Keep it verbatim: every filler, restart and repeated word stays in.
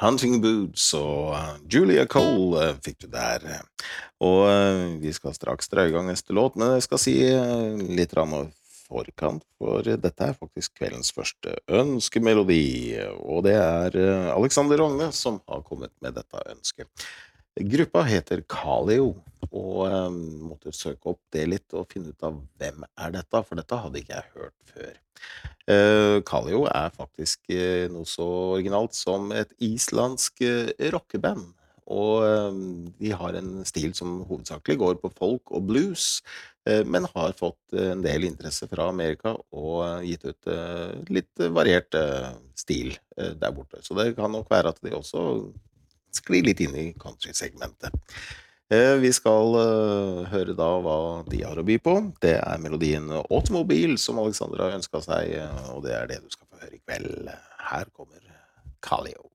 Hunting Boots og eh, Julia Cole eh, fikk du der. Og eh, vi skal straks dra i gang neste låt, men jeg skal si eh, litt grann om forkant, for dette er faktisk kveldens første ønskemelodi, og det er eh, Alexander Rogne som har kommet med dette ønsket. Gruppa heter Kaleo, og eh, måtte søke opp det litt og finne ut av hvem er dette, for dette hadde ikke jeg hørt før. Eh, Kaleo er faktisk eh, noe så originalt som et islandsk eh, rockeband, og eh, de har en stil som hovedsakelig går på folk og blues, eh, men har fått eh, en del interesse fra Amerika og eh, gitt ut eh, litt variert eh, stil eh, der borte. Så det kan nok være at de også sklir litt inn i country-segmentet. Eh, Vi skal eh, høre da hva de har å by på. Det er melodien Automobil som Alexander har ønsket seg, eh, og det er det du skal få høre i kveld. Her kommer Kaleo.